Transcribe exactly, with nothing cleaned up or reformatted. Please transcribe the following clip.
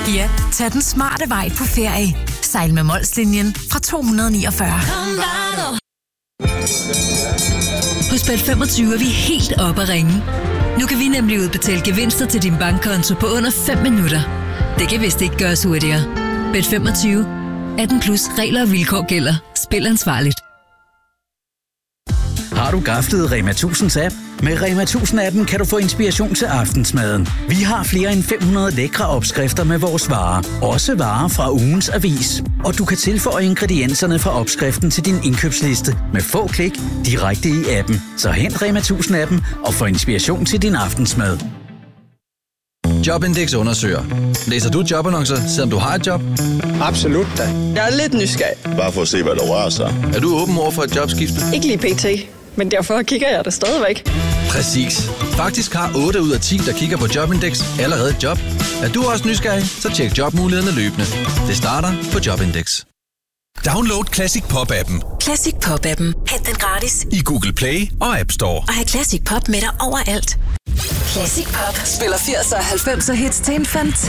Ja, tag den smarte vej på ferie. Sejl med Molslinjen fra to hundrede og niogfyrre. Hos Bet femogtyve er vi helt oppe at ringe. Nu kan vi nemlig udbetale gevinster til din bankkonto på under fem minutter. Det kan vist ikke gøres hurtigere. Bet femogtyve. atten plus regler og vilkår gælder. Spil ansvarligt. Har du gaflet Rema tusinds app? Med Rema tusind-appen kan du få inspiration til aftensmaden. Vi har flere end fem hundrede lækre opskrifter med vores varer. Også varer fra ugens avis. Og du kan tilføje ingredienserne fra opskriften til din indkøbsliste med få klik direkte i appen. Så hent Rema tusind-appen og få inspiration til din aftensmad. Jobindex undersøger. Læser du jobannoncer, selvom du har et job? Absolut da. Jeg er lidt nysgerrig. Bare for at se, hvad der rører sig. Er du åben over for et jobskifte? Ikke lige pt. Men derfor kigger jeg det stadigvæk. Præcis. Faktisk har otte ud af ti, der kigger på Jobindex, allerede et job. Er du også nysgerrig, så tjek jobmulighederne løbende. Det starter på Jobindex. Download Classic Pop-appen. Classic Pop-appen. Hent den gratis I Google Play og App Store. og have Classic Pop med dig overalt. Classic Pop. Spiller firserne og halvfemserne hits til en fantastisk